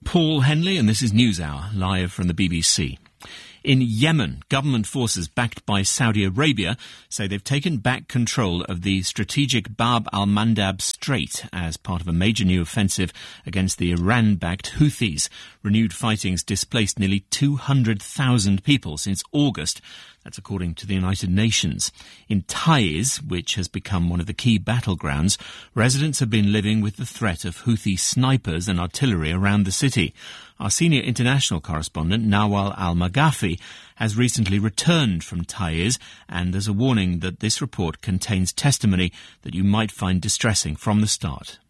Paul Henley, and this is NewsHour, live from the BBC. In Yemen, government forces backed by Saudi Arabia say they've taken back control of the strategic Bab al-Mandab Strait as part of a major new offensive against the Iran-backed Houthis. Renewed fightings displaced nearly 200,000 people since August. That's according to the United Nations. In Taiz, which has become one of the key battlegrounds, residents have been living with the threat of Houthi snipers and artillery around the city. Our senior international correspondent, Nawal Al-Maghafi, has recently returned from Taiz, and there's a warning that this report contains testimony that you might find distressing from the start.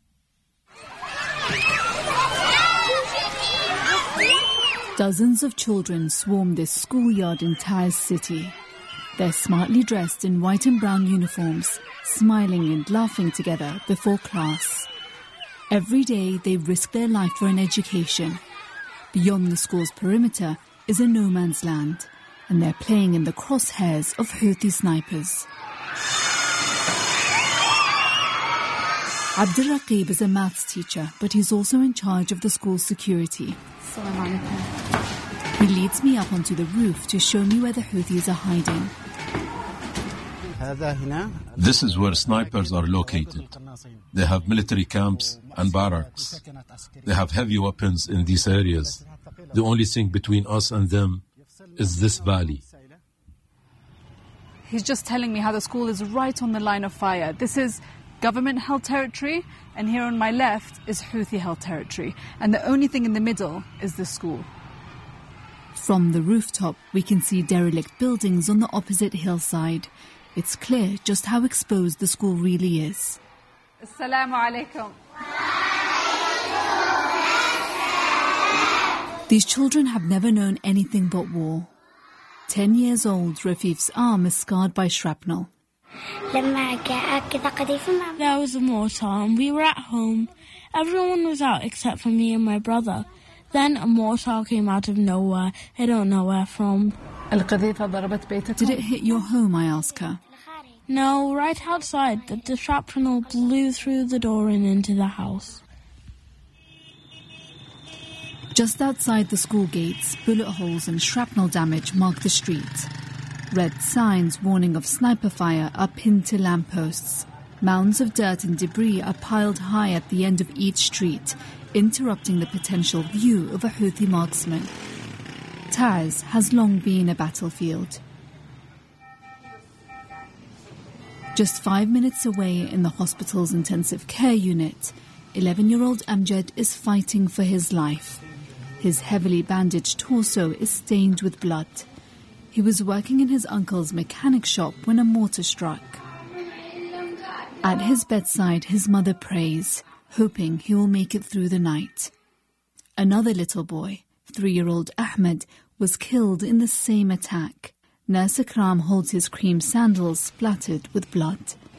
Dozens of children swarm this schoolyard in Taiz city. They're smartly dressed in white and brown uniforms, smiling and laughing together before class. Every day they risk their life for an education. Beyond the school's perimeter is a no man's land, and they're playing in the crosshairs of Houthi snipers. Abdurraqib is a maths teacher, but he's also in charge of the school's security. He leads me up onto the roof to show me where the Houthis are hiding. This is where snipers are located. They have military camps and barracks. They have heavy weapons in these areas. The only thing between us and them is this valley. He's just telling me how the school is right on the line of fire. This is government-held territory, and here on my left is Houthi-held territory. And the only thing in the middle is the school. From the rooftop, we can see derelict buildings on the opposite hillside. It's clear just how exposed the school really is. Assalamu alaikum. These children have never known anything but war. 10 years old, Rafif's arm is scarred by shrapnel. There was a mortar and we were at home. Everyone was out except for me and my brother. Then a mortar came out of nowhere. I don't know where from. Did it hit your home, I ask her. No, right outside. The shrapnel blew through the door and into the house. Just outside the school gates, bullet holes and shrapnel damage mark the street. Red signs warning of sniper fire are pinned to lampposts. Mounds of dirt and debris are piled high at the end of each street, interrupting the potential view of a Houthi marksman. Taiz has long been a battlefield. Just 5 minutes away in the hospital's intensive care unit, 11-year-old Amjad is fighting for his life. His heavily bandaged torso is stained with blood. He was working in his uncle's mechanic shop when a mortar struck. At his bedside, his mother prays, hoping he will make it through the night. Another little boy, 3-year-old Ahmed, was killed in the same attack. Nurse Akram holds his cream sandals splattered with blood.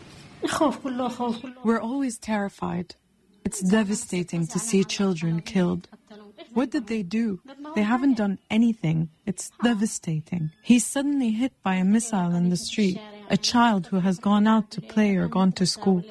We're always terrified. It's devastating to see children killed. What did they do? They haven't done anything. It's devastating. He's suddenly hit by a missile in the street, a child who has gone out to play or gone to school.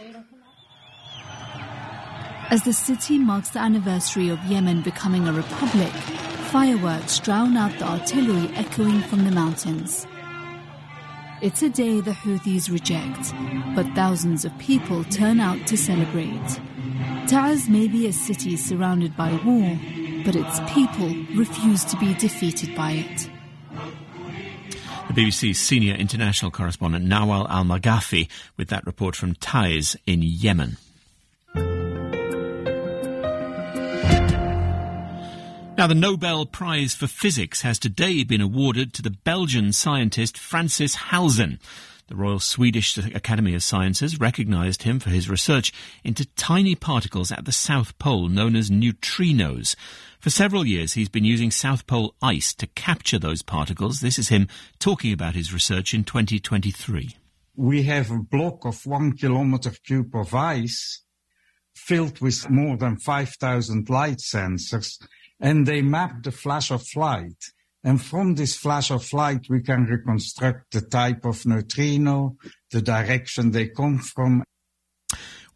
As the city marks the anniversary of Yemen becoming a republic, fireworks drown out the artillery echoing from the mountains. It's a day the Houthis reject, but thousands of people turn out to celebrate. Taiz may be a city surrounded by war, but its people refuse to be defeated by it. The BBC's senior international correspondent Nawal Al-Maghafi with that report from Taiz in Yemen. Now, the Nobel Prize for Physics has today been awarded to the Belgian scientist Francis Halzen. The Royal Swedish Academy of Sciences recognised him for his research into tiny particles at the South Pole known as neutrinos. For several years, he's been using South Pole ice to capture those particles. This is him talking about his research in 2023. We have a block of 1 kilometer cube of ice filled with more than 5,000 light sensors, and they map the flash of light. And from this flash of light, we can reconstruct the type of neutrino, the direction they come from.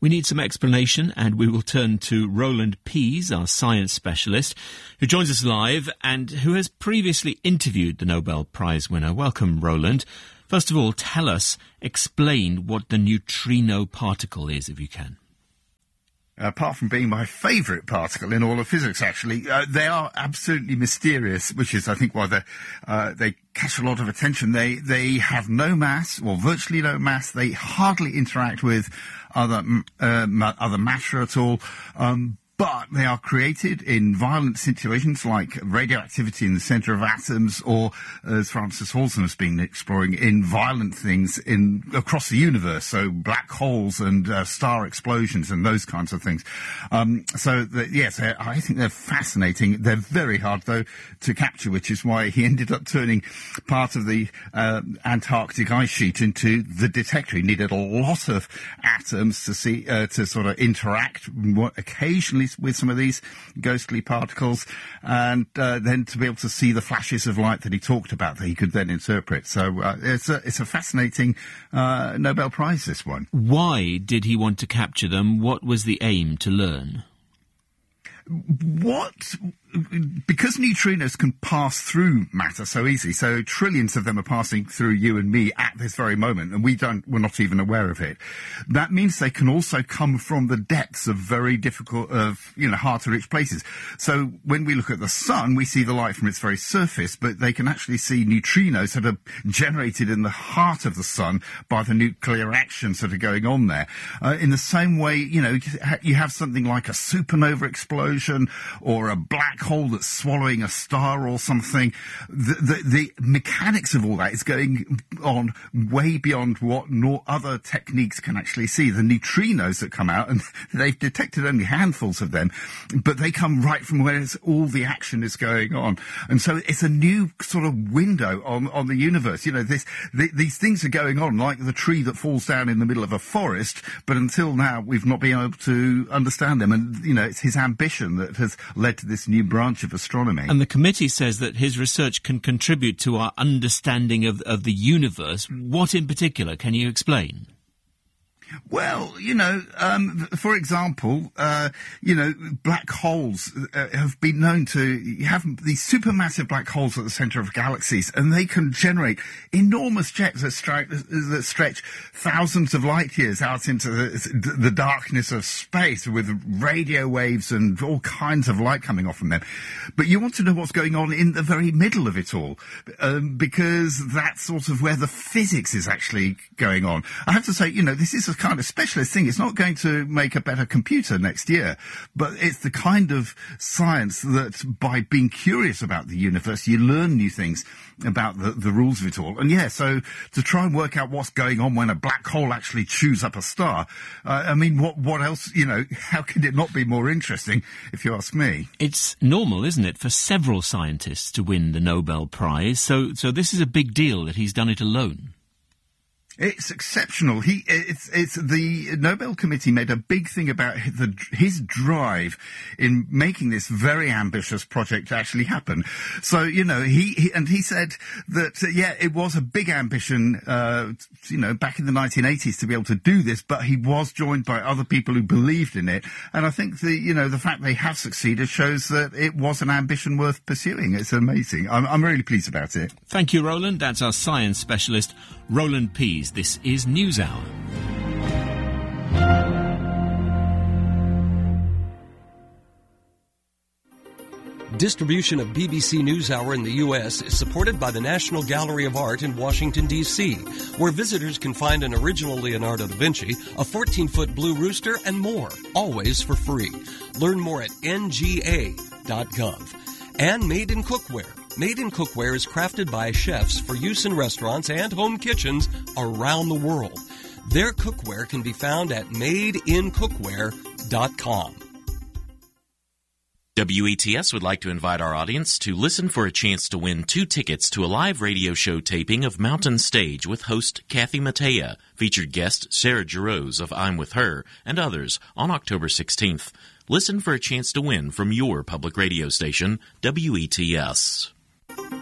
We need some explanation, and we will turn to Roland Pease, our science specialist, who joins us live and who has previously interviewed the Nobel Prize winner. Welcome, Roland. First of all, explain what the neutrino particle is, if you can. Apart from being my favourite particle in all of physics, actually, they are absolutely mysterious, which is, I think, why they catch a lot of attention. They have no mass, or virtually no mass. They hardly interact with other matter at all. But they are created in violent situations like radioactivity in the centre of atoms, or, as Francis Halsem has been exploring, in violent things across the universe, so black holes and star explosions and those kinds of things. Yes, I think they're fascinating. They're very hard, though, to capture, which is why he ended up turning part of the Antarctic ice sheet into the detector. He needed a lot of atoms to see to sort of interact occasionally with some of these ghostly particles, and then to be able to see the flashes of light that he talked about that he could then interpret. So it's a fascinating Nobel Prize, this one. Why did he want to capture them? What was the aim to learn? Because neutrinos can pass through matter so easily, so trillions of them are passing through you and me at this very moment, and we're not even aware of it. That means they can also come from the depths of very difficult, hard to reach places. So when we look at the sun, we see the light from its very surface, but they can actually see neutrinos that are generated in the heart of the sun by the nuclear actions that are going on there. In the same way, you have something like a supernova explosion or a black hole that's swallowing a star or something. The mechanics of all that is going on way beyond what other techniques can actually see. The neutrinos that come out, and they've detected only handfuls of them, but they come right from where all the action is going on. And so it's a new sort of window on the universe. These things are going on, like the tree that falls down in the middle of a forest, but until now we've not been able to understand them. And, it's his ambition that has led to this new branch of astronomy. And the committee says that his research can contribute to our understanding of the universe. What in particular? Can you explain? Well, for example, black holes have been known to have these supermassive black holes at the centre of galaxies, and they can generate enormous jets that stretch thousands of light years out into the darkness of space with radio waves and all kinds of light coming off from them. But you want to know what's going on in the very middle of it all, because that's sort of where the physics is actually going on. I have to say, this is a kind of specialist thing. It's not going to make a better computer next year, but it's the kind of science that by being curious about the universe, you learn new things about the rules of it all. And so to try and work out what's going on when a black hole actually chews up a star, what else, how could it not be more interesting, if you ask me? It's normal, isn't it, for several scientists to win the Nobel Prize, so this is a big deal that he's done it alone. It's exceptional. It's the Nobel Committee made a big thing about his drive in making this very ambitious project actually happen. So, he said that, it was a big ambition, back in the 1980s to be able to do this, but he was joined by other people who believed in it. And I think the fact they have succeeded shows that it was an ambition worth pursuing. It's amazing. I'm really pleased about it. Thank you, Roland. That's our science specialist, Roland Pease. This is NewsHour. Distribution of BBC NewsHour in the U.S. is supported by the National Gallery of Art in Washington, D.C., where visitors can find an original Leonardo da Vinci, a 14-foot blue rooster, and more, always for free. Learn more at nga.gov. And Made in Cookware. Made in Cookware is crafted by chefs for use in restaurants and home kitchens around the world. Their cookware can be found at madeincookware.com. WETS would like to invite our audience to listen for a chance to win 2 tickets to a live radio show taping of Mountain Stage with host Kathy Mattea, featured guest Sarah Jarosz of I'm With Her, and others on October 16th. Listen for a chance to win from your public radio station, WETS.